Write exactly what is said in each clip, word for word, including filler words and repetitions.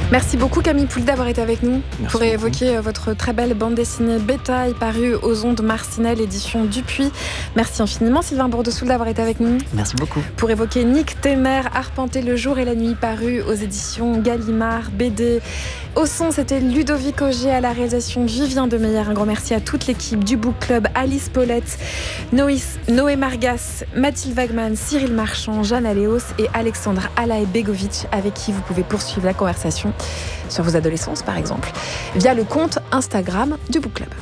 Merci beaucoup Camille Poul d'avoir été avec nous. Merci pour évoquer beaucoup. votre très belle bande dessinée Bétail parue aux ondes Marcinelle, édition Dupuis. Merci infiniment Sylvain Bourdessoul d'avoir été avec nous. Merci beaucoup. Pour évoquer Nick Temer, Arpenter le jour et la nuit, paru aux éditions Gallimard, B D. Au son, c'était Ludovic Auger, à la réalisation Vivien Demeyer. Un grand merci à toute l'équipe du Book Club, Alice Paulette, Noïs, Noé Margas, Mathilde Wagman, Cyril Marchand, Jeanne Aléos et Alexandre Alae-Begovic, avec qui vous pouvez poursuivre la conversation sur vos adolescences par exemple, via le compte Instagram du Book Club.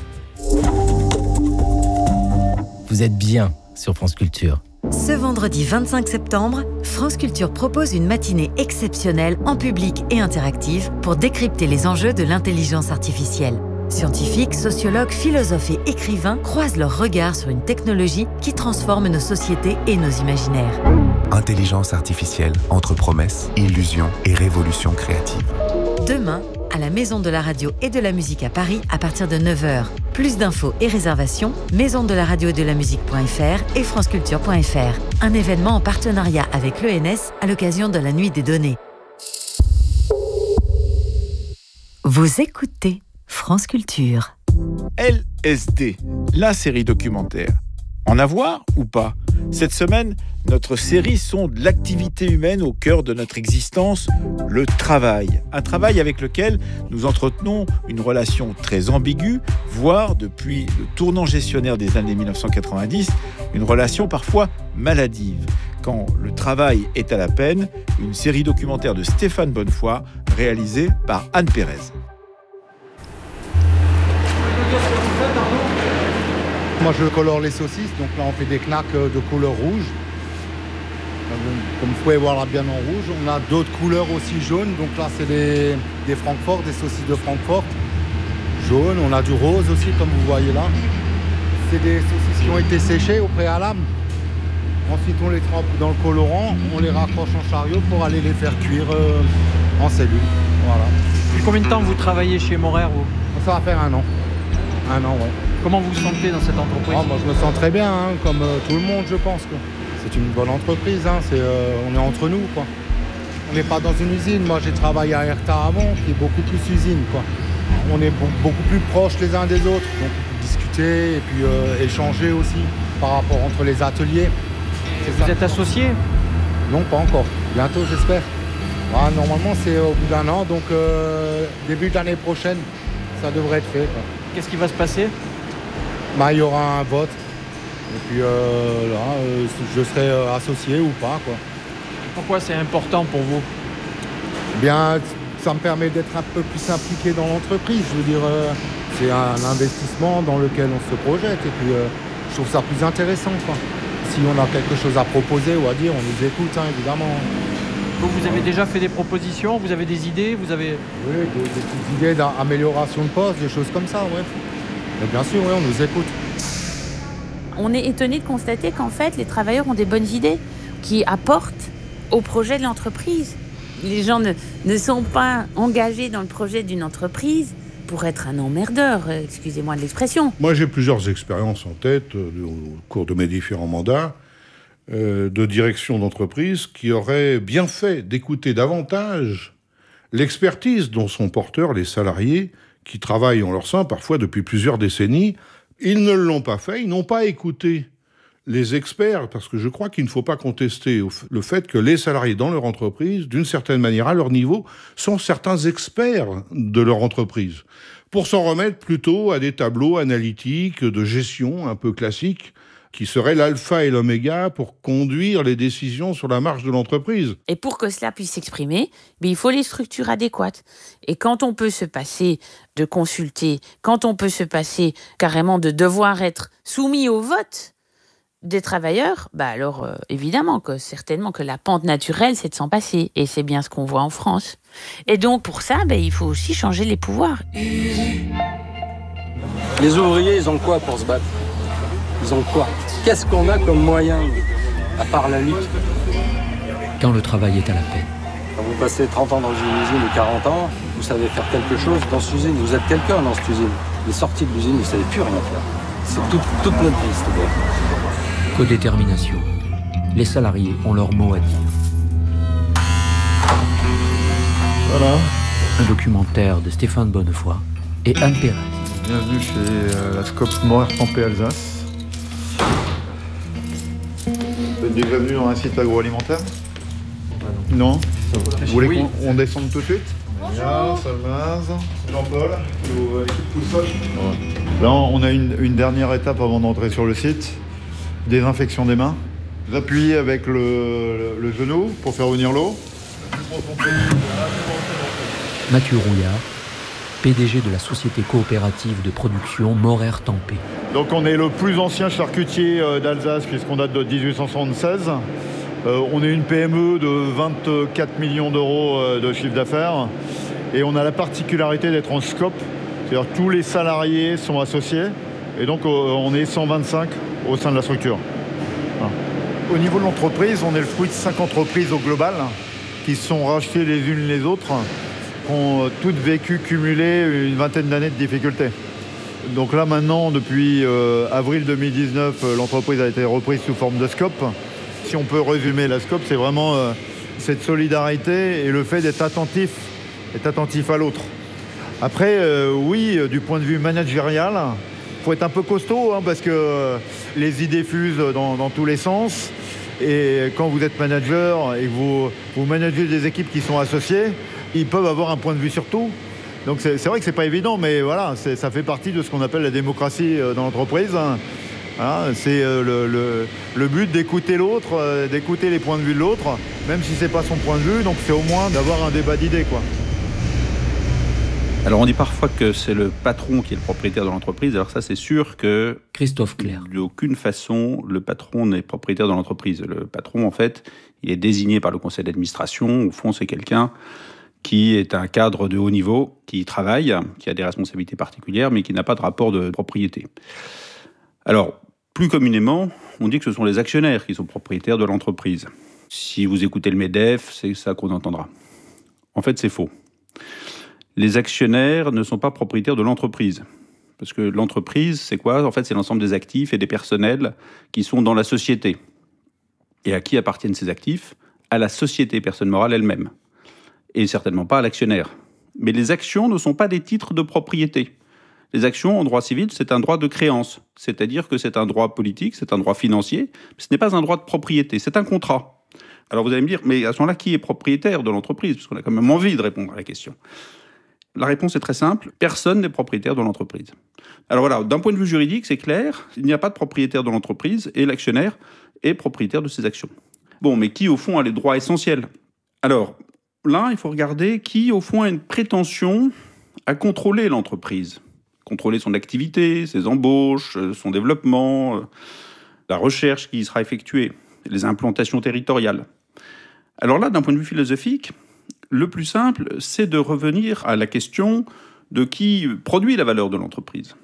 Vous êtes bien sur France Culture. Ce vendredi vingt-cinq septembre, France Culture propose une matinée exceptionnelle en public et interactive pour décrypter les enjeux de l'intelligence artificielle. Scientifiques, sociologues, philosophes et écrivains croisent leurs regards sur une technologie qui transforme nos sociétés et nos imaginaires. Intelligence artificielle entre promesses, illusions et révolution créative. Demain, à la Maison de la Radio et de la Musique à Paris à partir de neuf heures. Plus d'infos et réservations, maison de la radio et de la musique point f r et franceculture point f r. Un événement en partenariat avec l'E N S à l'occasion de la Nuit des données. Vous écoutez France Culture. L S D, la série documentaire. En avoir ou pas ? Cette semaine, notre série sonde l'activité humaine au cœur de notre existence, le travail. Un travail avec lequel nous entretenons une relation très ambiguë, voire, depuis le tournant gestionnaire des années mille neuf cent quatre-vingt-dix, une relation parfois maladive. Quand le travail est à la peine, une série documentaire de Stéphane Bonnefoy, réalisée par Anne Pérez. Moi je colore les saucisses, donc là on fait des knacks de couleur rouge. Comme vous pouvez voir là bien en rouge. On a d'autres couleurs aussi jaunes, donc là c'est des, des Francfort, des saucisses de Francfort. Jaune, on a du rose aussi comme vous voyez là. C'est des saucisses qui ont été séchées au préalable. Ensuite on les trempe dans le colorant, on les raccroche en chariot pour aller les faire cuire euh, en cellule. Voilà. Depuis combien de temps vous travaillez chez Morer vous ? Ça va faire un an. Un an, ouais. Comment vous vous sentez dans cette entreprise ? Oh, moi je me sens très bien, hein, comme euh, tout le monde je pense. Quoi. C'est une bonne entreprise, hein, c'est, euh, on est entre nous. Quoi. On n'est pas dans une usine, moi j'ai travaillé à Herta avant, qui est beaucoup plus usine. Quoi. On est b- beaucoup plus proches les uns des autres, donc on peut discuter et puis euh, échanger aussi par rapport entre les ateliers. C'est vous ça. Êtes associé ? Non, pas encore, bientôt j'espère. Ah, normalement c'est au bout d'un an, donc euh, début de l'année prochaine, ça devrait être fait. Quoi. Qu'est-ce qui va se passer ? Bah, il y aura un vote. Et puis euh, là, euh, je serai euh, associé ou pas. Quoi. Pourquoi c'est important pour vous ? Bien, ça me permet d'être un peu plus impliqué dans l'entreprise. Je veux dire, euh, c'est un investissement dans lequel on se projette. Et puis, euh, je trouve ça plus intéressant. Quoi. Si on a quelque chose à proposer ou à dire, on nous écoute, hein, évidemment. Vous, vous avez déjà fait des propositions ? Vous avez des idées ? Vous avez... Oui, des, des petites idées d'amélioration de poste, des choses comme ça, ouais. Mais bien sûr, oui, on nous écoute. On est étonné de constater qu'en fait, les travailleurs ont des bonnes idées qui apportent au projet de l'entreprise. Les gens ne, ne sont pas engagés dans le projet d'une entreprise pour être un emmerdeur, excusez-moi de l'expression. Moi, j'ai plusieurs expériences en tête euh, au cours de mes différents mandats euh, de direction d'entreprise qui auraient bien fait d'écouter davantage l'expertise dont sont porteurs les salariés qui travaillent en leur sein, parfois depuis plusieurs décennies. Ils ne l'ont pas fait, ils n'ont pas écouté les experts, parce que je crois qu'il ne faut pas contester le fait que les salariés dans leur entreprise, d'une certaine manière, à leur niveau, sont certains experts de leur entreprise. Pour s'en remettre plutôt à des tableaux analytiques de gestion un peu classiques, qui seraient l'alpha et l'oméga pour conduire les décisions sur la marche de l'entreprise. Et pour que cela puisse s'exprimer, ben, il faut les structures adéquates. Et quand on peut se passer de consulter, quand on peut se passer carrément de devoir être soumis au vote des travailleurs, bah alors euh, évidemment que certainement que la pente naturelle, c'est de s'en passer. Et c'est bien ce qu'on voit en France. Et donc pour ça, ben, il faut aussi changer les pouvoirs. Les ouvriers, ils ont quoi pour se battre ? Ils ont quoi ? Qu'est-ce qu'on a comme moyen, à part la lutte ? Quand le travail est à la peine. Quand vous passez trente ans dans une usine ou quarante ans, vous savez faire quelque chose dans cette usine. Vous êtes quelqu'un dans cette usine. Les sorties de l'usine, vous ne savez plus rien faire. C'est toute, toute notre vie, c'est-à-dire. Codétermination. Les salariés ont leur mot à dire. Voilà. Un documentaire de Stéphane Bonnefoy et Anne Pérez. Bienvenue chez euh, la Scope Morer-Tampé Alsace. Vous êtes déjà venu dans un site agroalimentaire ? Non. Vous voulez oui. qu'on on descende tout de suite ? Bonjour, Salmaz, Jean-Paul, l'équipe Poussol. Là, on a une, une dernière étape avant d'entrer sur le site. Désinfection des mains. Vous appuyez avec le, le, le genou pour faire venir l'eau. Mathieu Rouillard, P D G de la société coopérative de production Morer-Tampé. Donc on est le plus ancien charcutier d'Alsace puisqu'on date de dix-huit cent soixante-seize. Euh, on est une P M E de vingt-quatre millions d'euros de chiffre d'affaires et on a la particularité d'être en scope, c'est-à-dire tous les salariés sont associés et donc euh, on est cent vingt-cinq au sein de la structure. Voilà. Au niveau de l'entreprise, on est le fruit de cinq entreprises au global qui se sont rachetées les unes les autres, qui ont toutes vécu, cumulé une vingtaine d'années de difficultés. Donc là maintenant, depuis euh, avril deux mille dix-neuf, euh, l'entreprise a été reprise sous forme de scope. Si on peut résumer la scope, c'est vraiment euh, cette solidarité et le fait d'être attentif, d'être attentif à l'autre. Après, euh, oui, du point de vue managérial, il faut être un peu costaud hein, parce que euh, les idées fusent dans, dans tous les sens. Et quand vous êtes manager et que vous, vous managez des équipes qui sont associées, ils peuvent avoir un point de vue sur tout. Donc c'est, c'est vrai que c'est pas évident, mais voilà, c'est, ça fait partie de ce qu'on appelle la démocratie dans l'entreprise. Voilà, c'est le, le, le but d'écouter l'autre, d'écouter les points de vue de l'autre, même si c'est pas son point de vue, donc c'est au moins d'avoir un débat d'idées, quoi. Alors on dit parfois que c'est le patron qui est le propriétaire de l'entreprise, alors ça c'est sûr que... Christophe Clair. D'aucune façon, le patron n'est propriétaire de l'entreprise. Le patron, en fait, il est désigné par le conseil d'administration. Au fond, c'est quelqu'un qui est un cadre de haut niveau, qui travaille, qui a des responsabilités particulières, mais qui n'a pas de rapport de propriété. Alors, plus communément, on dit que ce sont les actionnaires qui sont propriétaires de l'entreprise. Si vous écoutez le MEDEF, c'est ça qu'on entendra. En fait, c'est faux. Les actionnaires ne sont pas propriétaires de l'entreprise. Parce que l'entreprise, c'est quoi ? En fait, c'est l'ensemble des actifs et des personnels qui sont dans la société. Et à qui appartiennent ces actifs ? À la société, personne morale elle-même. Et certainement pas à l'actionnaire. Mais les actions ne sont pas des titres de propriété. Les actions, en droit civil, c'est un droit de créance. C'est-à-dire que c'est un droit politique, c'est un droit financier. Mais ce n'est pas un droit de propriété, c'est un contrat. Alors vous allez me dire, mais à ce moment-là, qui est propriétaire de l'entreprise ? Parce qu'on a quand même envie de répondre à la question. La réponse est très simple, personne n'est propriétaire de l'entreprise. Alors voilà, d'un point de vue juridique, c'est clair, il n'y a pas de propriétaire de l'entreprise et l'actionnaire est propriétaire de ses actions. Bon, mais qui au fond a les droits essentiels ? Alors, là, il faut regarder qui au fond a une prétention à contrôler l'entreprise. Contrôler son activité, ses embauches, son développement, la recherche qui sera effectuée, les implantations territoriales. Alors là, d'un point de vue philosophique, le plus simple, c'est de revenir à la question de qui produit la valeur de l'entreprise.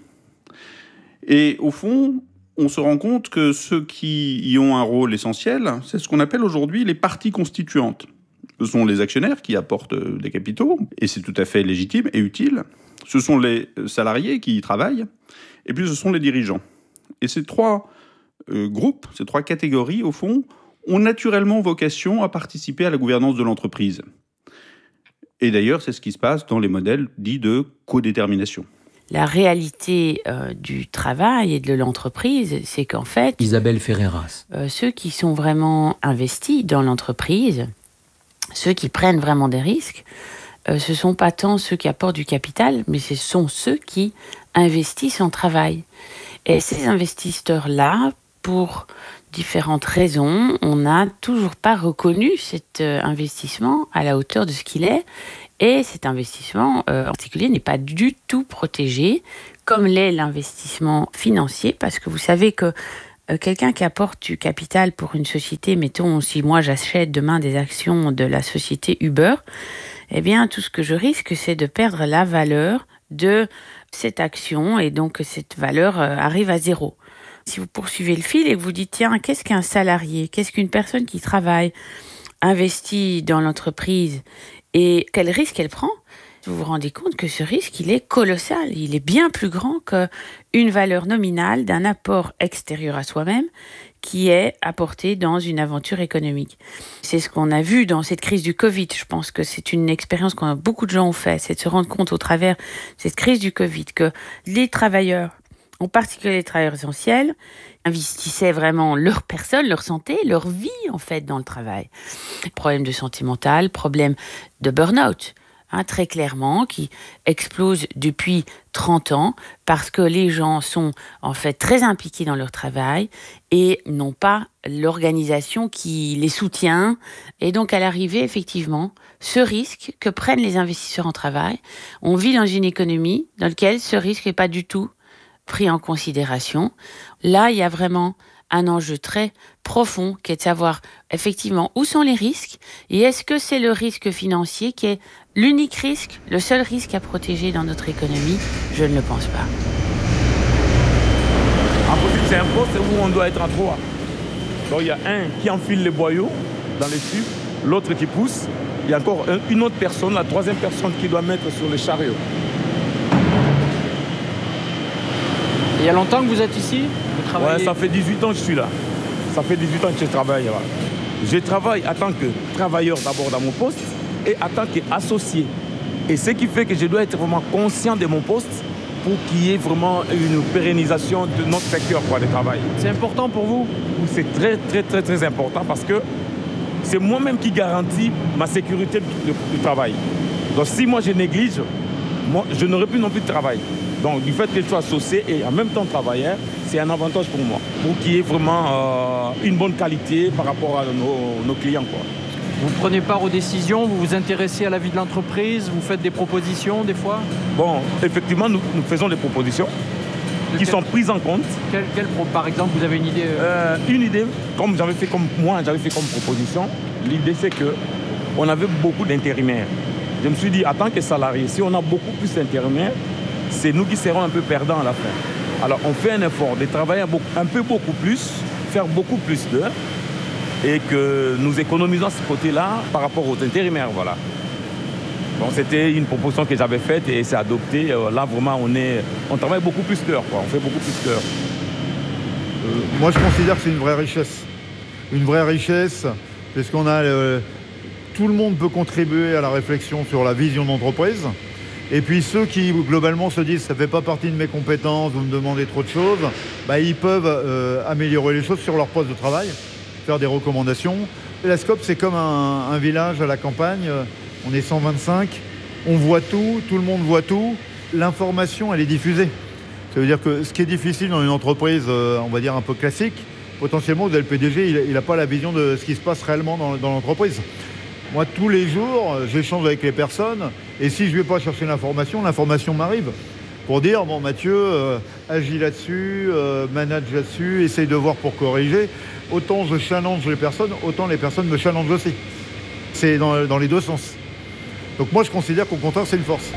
Et au fond, on se rend compte que ceux qui y ont un rôle essentiel, c'est ce qu'on appelle aujourd'hui les parties constituantes. Ce sont les actionnaires qui apportent des capitaux, et c'est tout à fait légitime et utile. Ce sont les salariés qui y travaillent, et puis ce sont les dirigeants. Et ces trois euh, groupes, ces trois catégories, au fond, ont naturellement vocation à participer à la gouvernance de l'entreprise. Et d'ailleurs, c'est ce qui se passe dans les modèles dits de codétermination. La réalité euh, du travail et de l'entreprise, c'est qu'en fait... Isabelle Ferreras. Euh, ceux qui sont vraiment investis dans l'entreprise, ceux qui prennent vraiment des risques, euh, ce ne sont pas tant ceux qui apportent du capital, mais ce sont ceux qui investissent en travail. Et ces investisseurs-là, pour différentes raisons, on n'a toujours pas reconnu cet euh, investissement à la hauteur de ce qu'il est. Et cet investissement euh, en particulier n'est pas du tout protégé, comme l'est l'investissement financier, parce que vous savez que euh, quelqu'un qui apporte du capital pour une société, mettons, si moi j'achète demain des actions de la société Uber, eh bien tout ce que je risque, c'est de perdre la valeur de cette action, et donc cette valeur euh, arrive à zéro. Si vous poursuivez le fil et que vous dites, tiens, qu'est-ce qu'un salarié ? Qu'est-ce qu'une personne qui travaille, investit dans l'entreprise et quel risque elle prend ? vous vous rendez compte que ce risque, il est colossal. Il est bien plus grand qu'une valeur nominale d'un apport extérieur à soi-même qui est apporté dans une aventure économique. C'est ce qu'on a vu dans cette crise du Covid. Je pense que c'est une expérience que beaucoup de gens ont fait, c'est de se rendre compte au travers de cette crise du Covid que les travailleurs, en particulier les travailleurs essentiels, investissaient vraiment leur personne, leur santé, leur vie en fait dans le travail. Problème de santé mentale, problème de burn-out. Hein, très clairement, qui explose depuis trente ans parce que les gens sont en fait très impliqués dans leur travail et n'ont pas l'organisation qui les soutient. Et donc, à l'arrivée, effectivement, ce risque que prennent les investisseurs en travail, on vit dans une économie dans laquelle ce risque n'est pas du tout pris en considération. Là, il y a vraiment un enjeu très profond qui est de savoir effectivement où sont les risques et est-ce que c'est le risque financier qui est l'unique risque, le seul risque à protéger dans notre économie? Je ne le pense pas. En principe, c'est un poste où on doit être en trois. Donc il y a un qui enfile les boyaux dans les tubes, l'autre qui pousse, il y a encore un, une autre personne, la troisième personne qui doit mettre sur le chariot. Il y a longtemps que vous êtes ici? Vous travaillez... Ouais, ça fait dix-huit ans que je suis là. Ça fait dix-huit ans que je travaille là. Je travaille en tant que travailleur d'abord dans mon poste et en tant qu'associé. Et ce qui fait que je dois être vraiment conscient de mon poste pour qu'il y ait vraiment une pérennisation de notre secteur quoi, de travail. C'est important pour vous? C'est très, très, très, très important parce que c'est moi-même qui garantis ma sécurité du, du travail. Donc si moi je néglige, moi, je n'aurai plus non plus de travail. Donc du fait que je sois associé et en même temps travailleur, c'est un avantage pour moi, pour qu'il y ait vraiment euh, une bonne qualité par rapport à nos, nos clients, quoi. Vous prenez part aux décisions, vous vous intéressez à la vie de l'entreprise, vous faites des propositions des fois? Bon, effectivement, nous, nous faisons des propositions de qui quel... sont prises en compte. Quelle, quelle pro... Par exemple, vous avez une idée euh... Euh, Une idée, comme j'avais fait comme moi, j'avais fait comme proposition. L'idée, c'est que on avait beaucoup d'intérimaires. Je me suis dit, en tant que salarié, si on a beaucoup plus d'intérimaires, c'est nous qui serons un peu perdants à la fin. Alors, on fait un effort de travailler un peu beaucoup plus, faire beaucoup plus d'heures, et que nous économisons ce côté-là par rapport aux intérimaires, voilà. Bon, c'était une proposition que j'avais faite et c'est adopté. Là, vraiment, on, est, on travaille beaucoup plus d'heures, quoi. On fait beaucoup plus d'heures. Euh, moi, je considère que c'est une vraie richesse. Une vraie richesse, parce qu'on a... Le, tout le monde peut contribuer à la réflexion sur la vision d'entreprise. Et puis ceux qui, globalement, se disent « ça ne fait pas partie de mes compétences, vous me demandez trop de choses bah, », ils peuvent euh, améliorer les choses sur leur poste de travail, faire des recommandations. La SCOP, c'est comme un, un village à la campagne. On est cent vingt-cinq, on voit tout, tout le monde voit tout. L'information, elle est diffusée. Ça veut dire que ce qui est difficile dans une entreprise, euh, on va dire un peu classique, potentiellement, vous avez le P D G, il n'a pas la vision de ce qui se passe réellement dans, dans l'entreprise. Moi, tous les jours, j'échange avec les personnes et si je ne vais pas chercher l'information, l'information m'arrive pour dire, bon, Mathieu, euh, agis là-dessus, euh, manage là-dessus, essaye de voir pour corriger. Autant je challenge les personnes, autant les personnes me challengent aussi. C'est dans, dans les deux sens. Donc moi, je considère qu'au contraire, c'est une force.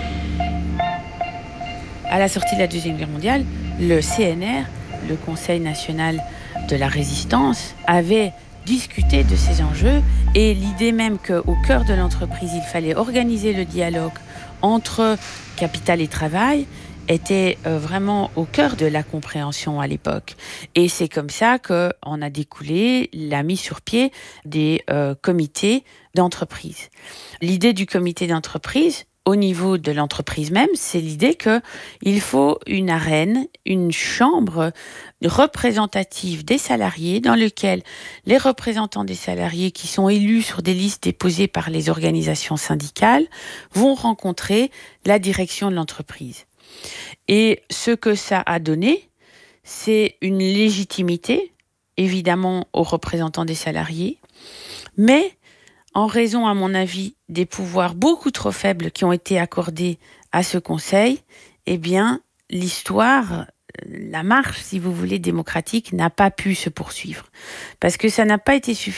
À la sortie de la Deuxième Guerre mondiale, le C N R, le Conseil national de la résistance, avait discuté de ces enjeux et l'idée même qu'au cœur de l'entreprise, il fallait organiser le dialogue entre capital et travail était euh, vraiment au cœur de la compréhension à l'époque. Et c'est comme ça qu'on a découlé la mise sur pied des euh, comités d'entreprise. L'idée du comité d'entreprise, au niveau de l'entreprise même, c'est l'idée qu'il faut une arène, une chambre représentative des salariés dans laquelle les représentants des salariés qui sont élus sur des listes déposées par les organisations syndicales vont rencontrer la direction de l'entreprise. Et ce que ça a donné, c'est une légitimité, évidemment, aux représentants des salariés, mais en raison, à mon avis, des pouvoirs beaucoup trop faibles qui ont été accordés à ce Conseil, eh bien, l'histoire, la marche, si vous voulez, démocratique, n'a pas pu se poursuivre. Parce que ça n'a pas été suffisant.